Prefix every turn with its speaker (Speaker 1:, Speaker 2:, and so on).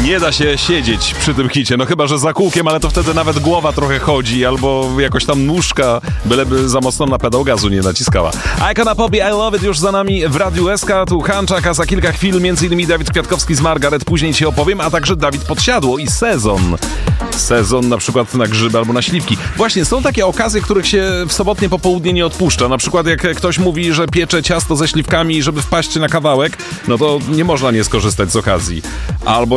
Speaker 1: Nie da się siedzieć przy tym hicie, no chyba, że za kółkiem, ale to wtedy nawet głowa trochę chodzi, albo jakoś tam nóżka, byleby za mocno na pedał gazu nie naciskała. Icon na Poppy, I Love It już za nami w Radiu SK, tu Hanczak, a za kilka chwil m.in. Dawid Kwiatkowski z Margaret, później ci opowiem, a także Dawid Podsiadło i Sezon. Sezon na przykład na grzyby albo na śliwki. Właśnie, są takie okazje, których się w sobotnie popołudnie nie odpuszcza. Na przykład jak ktoś mówi, że piecze ciasto ze śliwkami, żeby wpaść na kawałek, no to nie można nie skorzystać z okazji. Albo